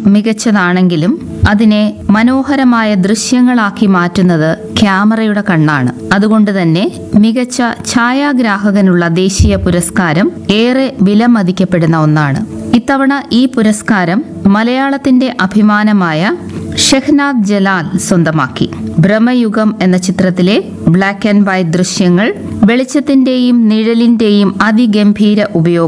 മികച്ചതാണെങ്കിലും അതിനെ മനോഹരമായ ദൃശ്യങ്ങളാക്കി മാറ്റുന്നത് ക്യാമറയുടെ കണ്ണാണ്. അതുകൊണ്ട് തന്നെ മികച്ച ഛായാഗ്രാഹകനുള്ള ദേശീയ പുരസ്കാരം ഏറെ വിലമതിക്കപ്പെടുന്ന ഒന്നാണ്. ഇത്തവണ ഈ പുരസ്കാരം മലയാളത്തിന്റെ അഭിമാനമായ ഷെഹ്നാദ് ജലാൽ സ്വന്തമാക്കി. ഭ്രമയുഗം എന്ന ചിത്രത്തിലെ ബ്ലാക്ക് ആൻഡ് വൈറ്റ് ദൃശ്യങ്ങൾ, വെളിച്ചത്തിന്റെയും നിഴലിന്റെയും അതിഗംഭീര ഉപയോഗം